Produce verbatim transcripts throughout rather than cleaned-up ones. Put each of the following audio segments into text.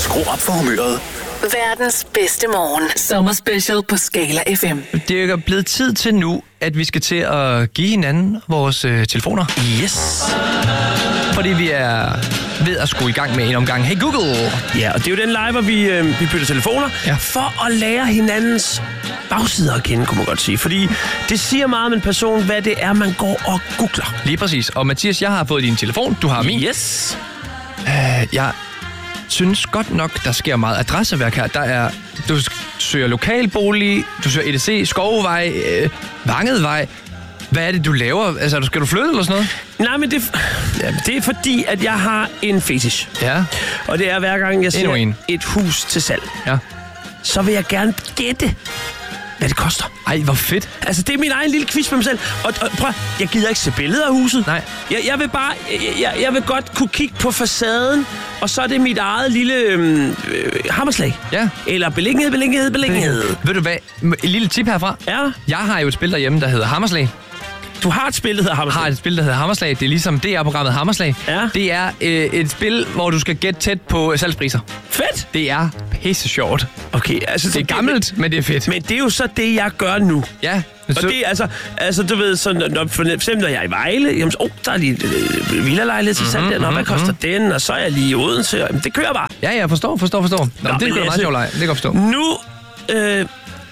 Skru op for humøret. Verdens bedste morgen. Sommerspecial på Skala F M. Det er blevet tid til nu, at vi skal til at give hinanden vores øh, telefoner. Yes. Fordi vi er ved at skulle i gang med en omgang. Hey Google! Ja, og det er jo den live, hvor vi, øh, vi bytter telefoner, Ja. for at lære hinandens bagsider at kende, kunne man godt sige. Fordi det siger meget om en person, hvad det er, man går og googler. Lige præcis. Og Mathias, jeg har fået din telefon. Du har min. Yes. Øh, jeg synes godt nok, der sker meget adresseværk her. Der er, du søger lokalbolig, du søger E D C, Skovvej, øh, Vangedvej. Hvad er det, du laver? Altså, skal du flytte eller sådan noget? Nej, men det, ja, det er fordi, at jeg har en fetish. Ja. Og det er, hver gang jeg ser en. et hus til salg, Ja. så vil jeg gerne gætte, hvad det koster. Ej, hvor fedt. Altså, det er min egen lille quiz med mig selv. Og, og prøv, jeg gider ikke se billeder af huset. Nej. Jeg, jeg vil bare, jeg, jeg, jeg vil godt kunne kigge på facaden, og så er det mit eget lille øh, hammerslag. Ja. Eller beliggenhed, beliggenhed, beliggenhed. Ved du hvad? Et lille tip herfra. Ja, Jeg har jo et spil derhjemme, der hedder Hammerslag. du har et spil, der hedder hammerslag. Har et spil, der hedder Hammerslag. Det er ligesom D R-programmet Hammerslag. Ja. Det er øh, et spil, hvor du skal gætte tæt på salgspriser. Fedt. Det er pisse sjovt. Okay, altså... Det er gammelt, men det er fedt. Men det er jo så det, jeg gør nu. Ja. Og det er altså, altså du ved, så når, for eksempel når jeg er i Vejle, jamen, oh, der er lige øh, villalejlighed til salg, mm-hmm, hvad koster mm-hmm. den? Og så er jeg lige i Odense, jamen, det kører bare. Ja, jeg forstår, forstår, forstår. Nå, Nå, det er meget sjovt leg. Det kan jeg forstå. Nu, øh,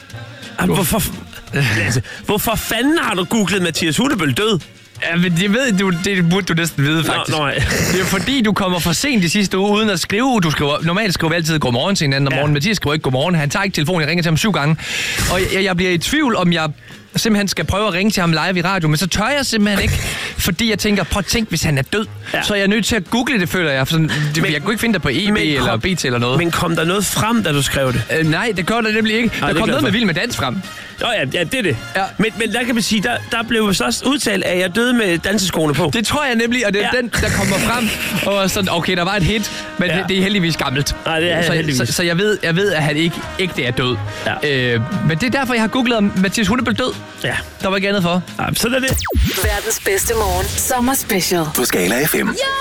hvorfor, Lasse, hvorfor fanden har du googlet Mathias Hundebøl død? Ja, men jeg ved, du, det burde du næsten vide, faktisk. Nå, nej. Det er fordi, du kommer for sent i sidste uge, uden at skrive. Du skriver, normalt skriver vi altid godmorgen til hinanden om Ja. morgenen. Mathias skriver ikke godmorgen. Han tager ikke telefonen. Jeg ringer til ham syv gange. Og jeg, jeg bliver i tvivl, om jeg simpelthen skal prøve at ringe til ham live i radio. Men så tør jeg simpelthen ikke, fordi jeg tænker, prøv at tænk, hvis han er død. Ja. Så jeg er nødt til at google det, føler jeg. For sådan, det, Men- jeg kunne ikke finde det på E B men kom- eller B T eller noget. Men kom der noget frem, da du skrev det? Øh, nej, det gør der nemlig ikke. Nej, Der det er kom glad noget for. med Vild med Dans frem. Nå ja, ja, det er det. Ja. Men, men der kan man sige, der, der blev så også udtalt, at jeg døde med danseskoene på. Det tror jeg nemlig, og det er Ja. den, der kommer frem. Og sådan, okay, der var et hit, men Ja. det, det er heldigvis gammelt. Nej, det er så, heldigvis. Så, så jeg, ved, jeg ved, at han ikke ægte er død. Ja. Øh, men det er derfor, jeg har googlet, om Mathias Hundebøl død. Ja. Der var ikke andet for. Ja, sådan er det. Verdens bedste morgen. Sommerspecial. På Skala F M.